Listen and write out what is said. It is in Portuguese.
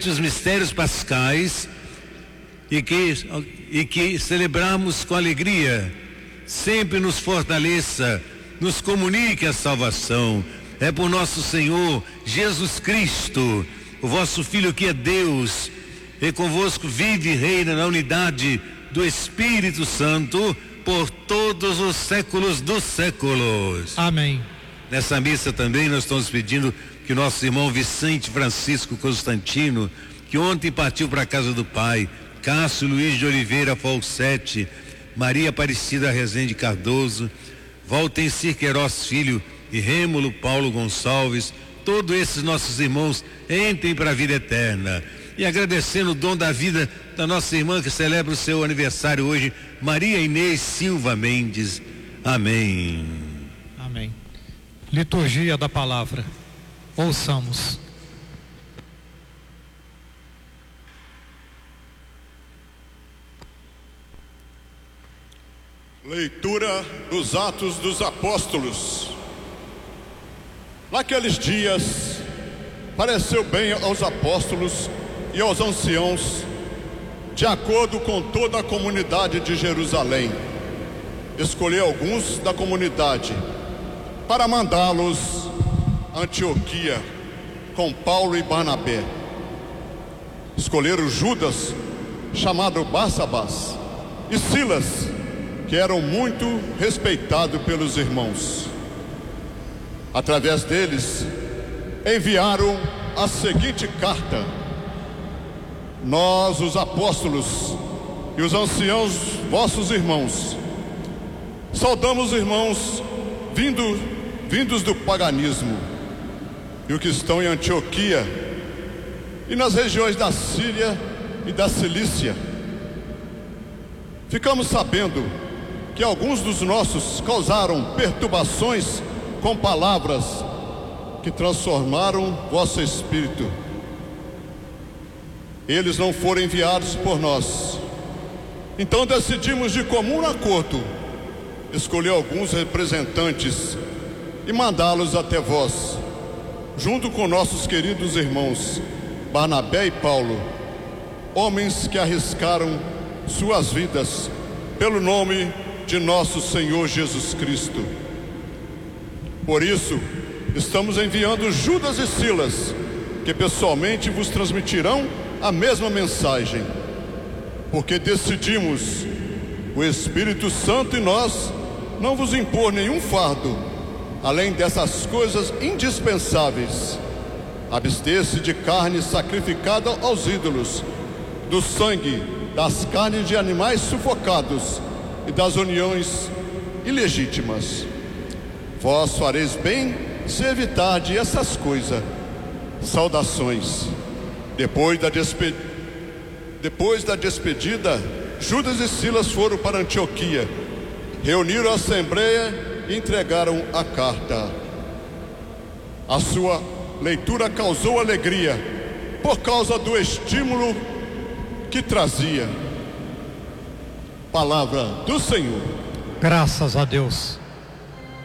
os mistérios pascais e que celebramos com alegria, sempre nos fortaleça, nos comunique a salvação. É por nosso Senhor Jesus Cristo, o vosso Filho que é Deus, e convosco vive e reina na unidade do Espírito Santo por todos os séculos dos séculos. Amém. Nessa missa também nós estamos pedindo que nosso irmão Vicente Francisco Constantino, que ontem partiu para a casa do Pai, Cássio Luiz de Oliveira Falsetti, Maria Aparecida Rezende Cardoso, Valtencir Queiroz Filho e Rêmulo Paulo Gonçalves, todos esses nossos irmãos entrem para a vida eterna. E agradecendo o dom da vida da nossa irmã que celebra o seu aniversário hoje, Maria Inês Silva Mendes. Amém. Amém. Liturgia da palavra. Ouçamos. Leitura dos Atos dos Apóstolos. Naqueles dias, pareceu bem aos apóstolos e aos anciãos, de acordo com toda a comunidade de Jerusalém, escolher alguns da comunidade para mandá-los a Antioquia com Paulo e Barnabé. Escolheram Judas, chamado Barsabás, e Silas, que eram muito respeitados pelos irmãos. Através deles, enviaram a seguinte carta: nós, os apóstolos e os anciãos, vossos irmãos, saudamos irmãos vindos do paganismo e os que estão em Antioquia e nas regiões da Síria e da Cilícia. Ficamos sabendo que alguns dos nossos causaram perturbações com palavras que transformaram vosso espírito. Eles não foram enviados por nós. Então decidimos de comum acordo escolher alguns representantes e mandá-los até vós, junto com nossos queridos irmãos Barnabé e Paulo, homens que arriscaram suas vidas pelo nome de nosso Senhor Jesus Cristo. Por isso, estamos enviando Judas e Silas, que pessoalmente vos transmitirão a mesma mensagem, porque decidimos, o Espírito Santo e nós, não vos impor nenhum fardo, além dessas coisas indispensáveis: abster-se de carne sacrificada aos ídolos, do sangue, das carnes de animais sufocados e das uniões ilegítimas. Vós fareis bem se evitardes essas coisas. Saudações. Depois da despedida, Judas e Silas foram para Antioquia, reuniram a assembleia e entregaram a carta. A sua leitura causou alegria por causa do estímulo que trazia. Palavra do Senhor. Graças a Deus.